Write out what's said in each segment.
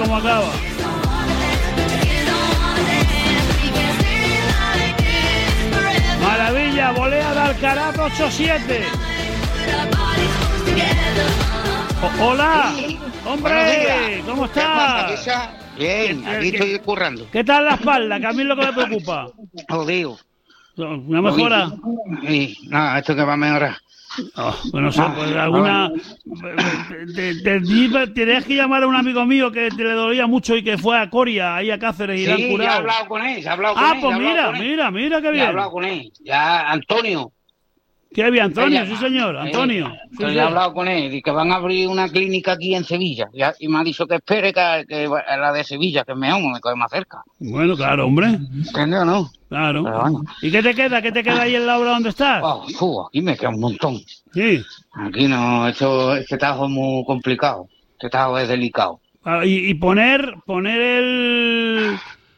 cómo acaba. Maravilla, volea de Alcaraz 8-7. Hola, hombre, ¿cómo estás? Bien, aquí estoy currando. ¿Qué tal la espalda? Que a mí es lo que me preocupa. Jodido. ¿Una mejora? Sí, nada, esto que va a mejorar. Bueno, no sé, pues alguna... Tenías que llamar a un amigo mío que te le dolía mucho y que fue a Coria, ahí a Cáceres, y le han curado. Sí, ya he hablado con él, pues mira, qué bien. Ya he hablado con él, ya Antonio. Qué bien, Antonio, sí señor, Antonio. Sí, he hablado con él y que van a abrir una clínica aquí en Sevilla. Y me ha dicho que espere que la de Sevilla, que es mejor, me quede más cerca. Bueno, claro, hombre. ¿Entiendes o no? Claro. Bueno. ¿Y qué te queda? ¿Qué te queda ahí en la obra donde estás? Aquí me queda un montón. Sí. Aquí no, este tajo es muy complicado. Este tajo es delicado. Y poner el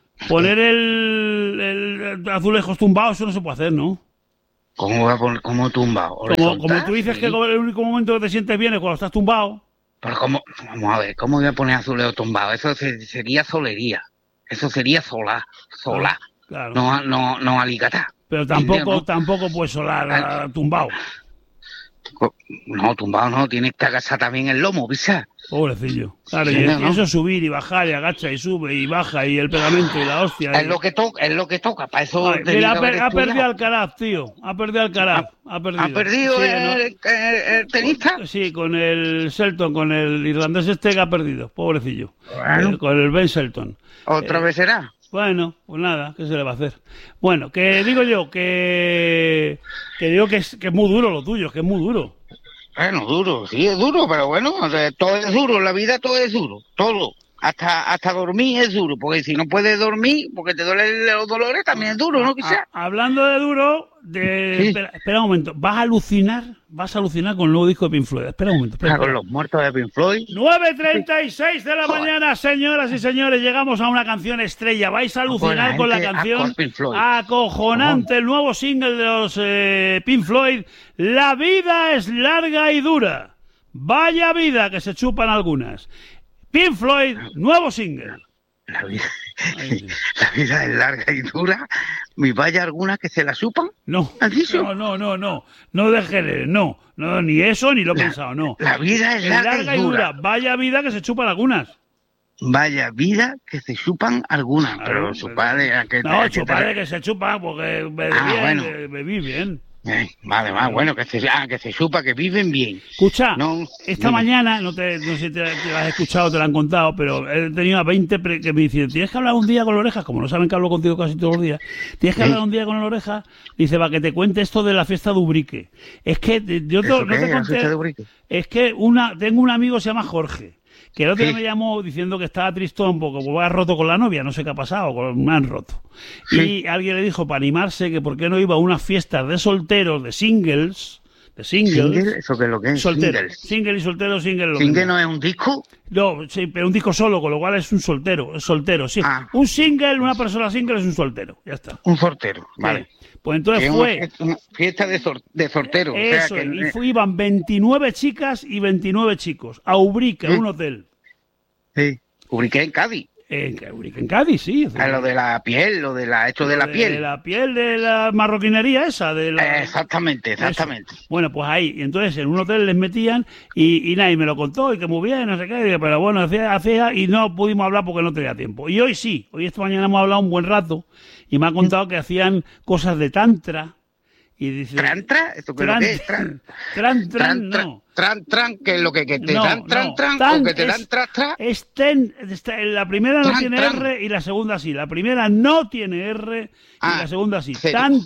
azulejos tumbados, eso no se puede hacer, ¿no? ¿Cómo voy a poner como tumbado? Como tú dices, sí, que el único momento que te sientes bien es cuando estás tumbado. Pero vamos a ver, ¿cómo voy a poner azulejo tumbado? Eso sería solería. Eso sería solar. Claro. No alicatar. Pero tampoco puedes solar tumbado. No, tumbado no, tienes que agachar también el lomo, ¿viste? Pobrecillo. Claro, y eso subir y bajar y agacha y sube y baja y el pegamento y la hostia. Es lo que toca, para eso... Mira, ha perdido Alcaraz, tío. Ha perdido Alcaraz. ¿Ha perdido sí, el tenista? Sí, con el Shelton, con el irlandés que ha perdido, pobrecillo. Bueno. Con el Ben Shelton. ¿Otra vez será? Bueno, pues nada, ¿qué se le va a hacer? Bueno, que digo yo, que es muy duro lo tuyo, que es muy duro. Bueno, duro, sí, es duro, pero bueno, todo es duro, en la vida todo es duro, todo. Hasta dormir es duro, porque si no puedes dormir, porque te duelen los dolores, también es duro, ¿no? Quizás. Hablando de duro, sí. Espera un momento, vas a alucinar con el nuevo disco de Pink Floyd. Espera un momento. Con los muertos de Pink Floyd. 9:36 de la mañana, señoras y señores, llegamos a una canción estrella. Vais a alucinar con la canción acojonante, el nuevo single de los Pink Floyd, La vida es larga y dura. Vaya vida que se chupan algunas. Pink Floyd, nuevo single. La vida es larga y dura. ¿Y vaya algunas que se la supan? No. ¿Has dicho? No de género, no, ni eso ni lo he pensado, no. La vida es larga y dura. Vaya vida que se chupan algunas. Vaya vida que se chupan algunas. Claro, pero chuparle a que... No, chuparle que se chupan porque bebí bien. Vale, bueno, que se supa que viven bien. Escucha, esta mañana, no sé si te la has escuchado, te la han contado, pero he tenido a 20 que me dicen, tienes que hablar un día con la oreja, como no saben que hablo contigo casi todos los días, tienes que hablar un día con la oreja, dice, va, que te cuente esto de la fiesta de Ubrique. Es que yo no te conté, es que tengo un amigo que se llama Jorge, que el otro día me llamó diciendo que estaba tristón porque ha roto con la novia, no sé qué ha pasado, me han roto. Sí. Y alguien le dijo para animarse que por qué no iba a unas fiestas de solteros, de singles. ¿Single? ¿Eso qué es lo que es? Single y soltero, single. ¿Single no es un disco? No, sí, pero un disco solo, con lo cual es un soltero, sí. Un single, una persona single es un soltero, ya está. Un soltero, vale. Pues entonces fue una fiesta de sorteros. Eso, o sea que... iban 29 chicas y 29 chicos a Ubrique, un hotel. Sí, Ubrique en Cádiz. En Cádiz, sí. Lo de la piel, de la piel. De la piel de la marroquinería esa. Exactamente. Eso. Bueno, pues ahí, entonces en un hotel les metían y nadie me lo contó y que muy bien, no sé qué, pero bueno, hacía y no pudimos hablar porque no tenía tiempo. Y hoy sí, esta mañana hemos hablado un buen rato y me ha contado que hacían cosas de tantra. Y dice, ¿Trantra? ¿Esto qué es lo que es? No. Tran, que es lo que te dan o que te dan tra. La primera no tiene R y la segunda sí. La primera no tiene R y la segunda sí.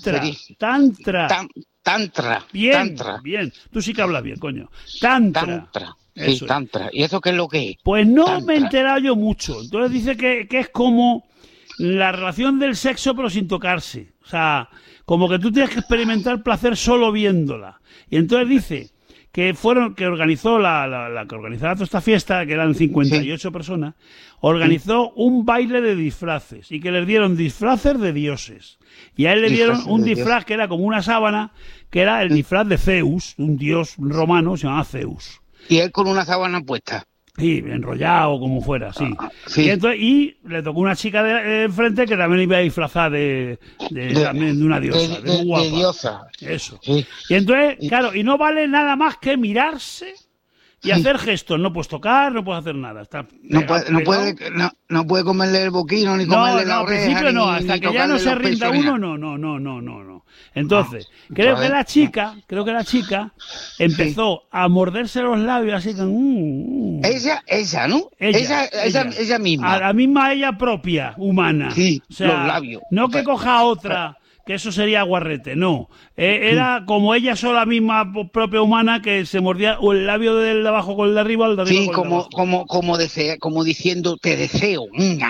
Tantra. Bien. Tú sí que hablas bien, coño. Tantra. Sí, tantra. ¿Y eso qué es lo que es? Pues no me he enterado yo mucho. Entonces dice que es como la relación del sexo pero sin tocarse. O sea, como que tú tienes que experimentar placer solo viéndola. Y entonces dice que organizó la que organizaba toda esta fiesta, que eran 58 personas, organizó un baile de disfraces y que les dieron disfraces de dioses. Y a él le dieron un disfraz que era como una sábana, que era el disfraz de Zeus, un dios romano, se llamaba Zeus. Y él con una sábana puesta. Sí, enrollado, como fuera, sí. Sí. Y le tocó una chica de enfrente que también iba disfrazada también de una diosa, de muy guapa. De diosa. Eso. Sí. Y entonces, claro, y no vale nada más que mirarse y hacer gestos. No puedes tocar, no puedes hacer nada. Está No puede comerle el boquino ni comerle la al oreja. principio no, ni hasta que ya no se tocarle los rinda pechos, uno, no. Entonces, creo que la chica empezó a morderse los labios así que... Ella, ¿no? Ella misma. A la misma ella propia, humana. Sí, o sea, los labios. No que coja a otra, que eso sería guarrete, no. Era como ella sola misma, propia humana, que se mordía o el labio del de abajo con el de arriba o el de arriba Sí, con el de abajo. como diciendo te deseo,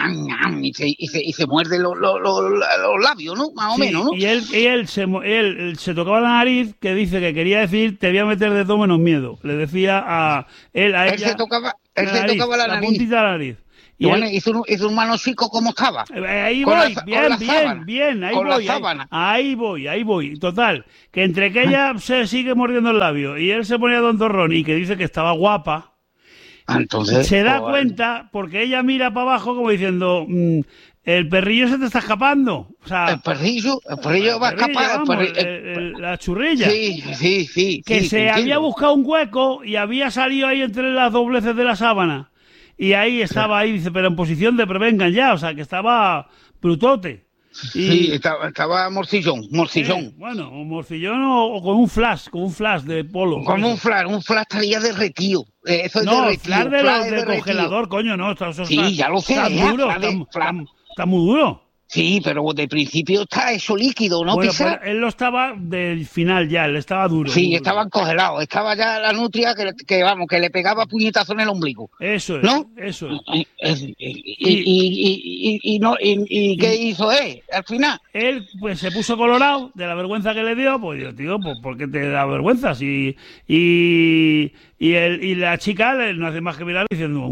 y se muerde los labios, ¿no? Más o menos, ¿no? Y él se tocaba la nariz, que dice que quería decir te voy a meter de todo menos miedo. Le decía a ella. Él se tocaba la nariz. Puntita de la nariz. Y bueno, hizo un manosico como estaba. Ahí Con voy, la bien, ahí con voy. la sábana. Ahí voy. Total, que entre que ella se sigue mordiendo el labio y él se ponía tontorrón y que dice que estaba guapa, entonces se da cuenta porque ella mira para abajo como diciendo, el perrillo se te está escapando. O sea, el perrillo va a escapar. La churrilla. Sí. Que se había buscado un hueco y había salido ahí entre las dobleces de la sábana. Y ahí estaba, dice, pero en posición de prevengan ya, o sea, que estaba brutote. Sí, estaba morcillón. Bueno, o morcillón o con un flash de polo. Como un flash estaría derretido. Eso es no, derretido. Flash de los de congelador, coño, no. Sí, ya lo sé. Está muy duro. Sí, pero de principio está eso líquido, ¿no? Bueno, pues él lo estaba del final ya, él estaba duro. Sí, estaban congelados. Estaba ya la nutria que le pegaba puñetazo en el ombligo. Eso es, ¿no? Eso es. ¿Y qué hizo él al final? Él pues se puso colorado de la vergüenza que le dio, pues yo, tío, pues ¿por qué te da vergüenza? Y la chica no hace más que mirar diciendo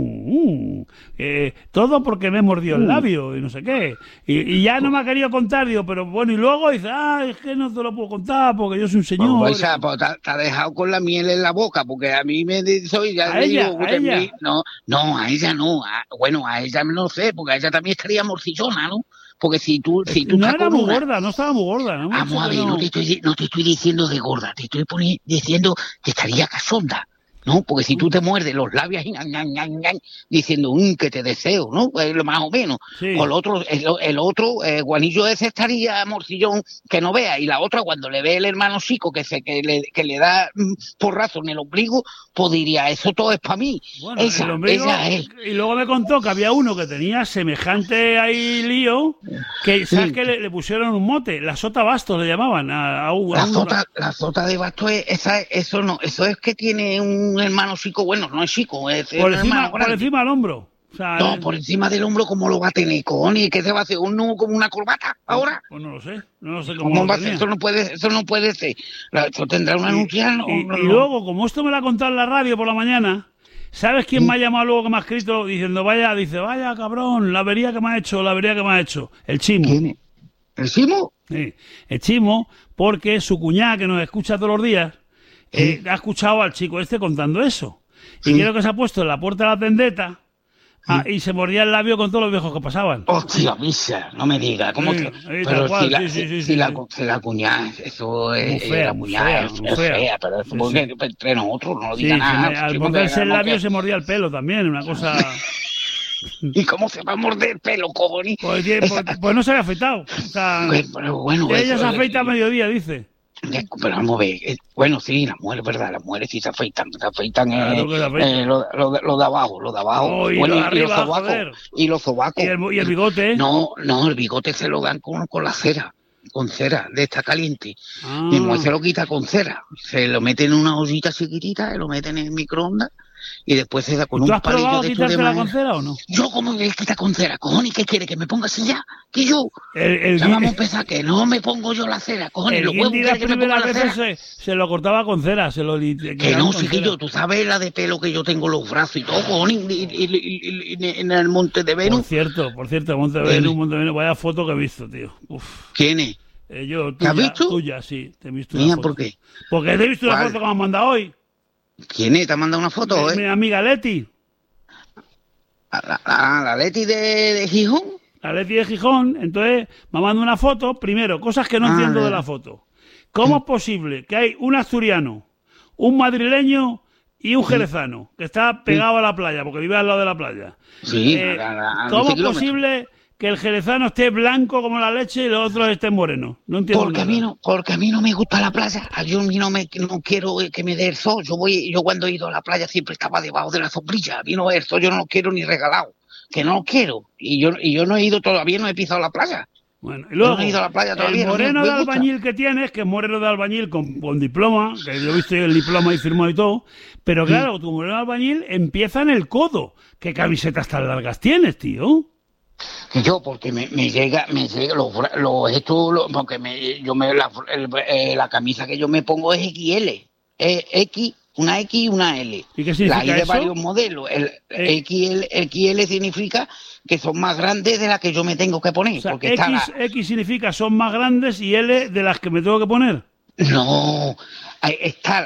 todo porque me mordió el labio y no sé qué. Y ya no me ha querido contar, digo, pero bueno, y luego dice, es que no te lo puedo contar porque yo soy un señor. Pues te ha dejado con la miel en la boca, porque a mí me soy ya a ella. No, a ella no. Bueno, a ella no sé, porque a ella también estaría morcillona, ¿no? Porque si tú no era muy gorda, no estaba muy gorda. ¿No? Vamos a ver, no te estoy diciendo de gorda, te estoy diciendo que estaría cachonda. ¿No? Porque si tú te muerdes los labios diciendo que te deseo, ¿no? Lo más o menos. Sí. O el otro guanillo ese estaría morcillón que no vea, y la otra cuando le ve el hermano chico que le da porrazo en el ombligo, pues diría, eso todo es para mí. Bueno, esa es. Y luego me contó que había uno que tenía semejante ahí lío, que sabes que le pusieron un mote, la sota bastos le llamaban la sota de bastos eso es que tiene un hermano chico, bueno, no es chico, es por encima del hombro. O sea, no, por encima del hombro, ¿cómo lo va a tener, cojones? ¿Qué se va a hacer? ¿Un nudo como una corbata ahora? Pues no lo sé cómo va a ser. Eso no puede ser. Eso tendrá una nutria. Y luego, como esto me lo ha contado en la radio por la mañana, ¿sabes quién me ha llamado luego que me ha escrito diciendo, vaya cabrón, la avería que me ha hecho? El Chimo. ¿Quién es? ¿El Chimo? Sí, el Chimo, porque su cuñada, que nos escucha todos los días, ha escuchado al chico este contando eso. Y creo que se ha puesto en la puerta de la tendeta y se mordía el labio con todos los viejos que pasaban. Hostia, misa, no me digas. ¿Cómo que? Pero si la cuñada, eso era cuñada, es fea, pero eso porque entre nosotros no lo diga nada. Al morderse el labio se mordía el pelo también, una cosa... ¿Y cómo se va a morder el pelo, cojones? Pues no se había afeitado. O sea, pero bueno, ella se afeita a mediodía, dice. Pero vamos a ver, bueno, sí, las mujeres, ¿verdad? Las mujeres sí se afeitan lo de abajo, y bueno, lo de arriba, y los sobacos. ¿Y el bigote? No, el bigote se lo dan con la cera, con cera de esta caliente. Mi mujer se lo quita con cera, se lo mete en una ollita chiquitita, lo meten en el microondas y después se da con un palillo de ¿Tú has probado quitártela con cera o no? Yo como me quita con cera, cojones, ¿qué quiere? ¿Que me ponga así ya? Que yo, ya vamos a empezar, que no me pongo yo la cera, cojones, los huevos quiere que me ponga la cera. Se lo cortaba con cera, que no, chiquillo, tú sabes la de pelo que yo tengo los brazos y todo, cojones, y en el Monte de Venus. Por cierto, Monte de Venus, vaya foto que he visto, tío. Uf. ¿Quién es? Yo, ¿Te has visto? Tuya, sí, te he visto. Mía, ¿por qué? Porque te he visto una foto que me has mandado hoy. ¿Quién es? ¿Te ha mandado una foto? Mi amiga Leti. La Leti de Gijón. La Leti de Gijón, entonces me manda una foto. Primero, cosas que no entiendo de la foto. ¿Cómo es posible que hay un asturiano, un madrileño y un jerezano que está pegado a la playa, porque vive al lado de la playa? Sí, ¿cómo es posible que el jerezano esté blanco como la leche y los otros estén morenos? No entiendo nada. Porque a mí no me gusta la playa. Yo no quiero que me dé el sol. Yo cuando he ido a la playa siempre estaba debajo de la sombrilla. A mí no el sol, yo no lo quiero ni regalado. Que no lo quiero. Y yo no he ido todavía, no he pisado la playa. Bueno, y luego, no he ido a la playa todavía, el moreno de albañil que tienes, que es moreno de albañil con diploma, que yo he visto el diploma y firmado y todo, pero claro, tu moreno de albañil empieza en el codo. ¿Qué camisetas tan largas tienes, tío? Porque me llega la camisa que yo me pongo es XL, una X y una L. ¿Y qué significa eso? Hay de varios modelos. El XL significa que son más grandes de las que yo me tengo que poner. O sea, porque X significa son más grandes y L de las que me tengo que poner. No, está